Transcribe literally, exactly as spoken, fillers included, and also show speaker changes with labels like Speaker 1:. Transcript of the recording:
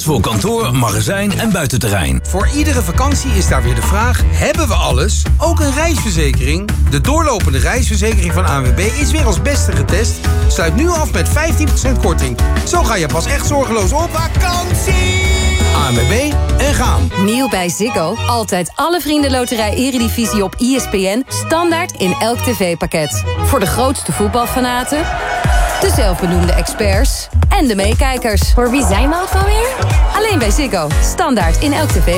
Speaker 1: voor kantoor, magazijn en buitenterrein.
Speaker 2: Voor iedere vakantie is daar weer de vraag, hebben we alles? Ook een reisverzekering? De doorlopende reisverzekering van A N W B is weer als beste getest. Sluit nu af met vijftien procent korting. Zo ga je pas echt zorgeloos op vakantie! A N W B en gaan.
Speaker 3: Nieuw bij Ziggo. Altijd alle vriendenloterij Eredivisie op I S P N. Standaard in elk tv-pakket. Voor de grootste voetbalfanaten, de zelfbenoemde experts en de meekijkers.
Speaker 4: Voor wie zijn we ook alweer?
Speaker 3: Alleen bij Ziggo. Standaard in elk tv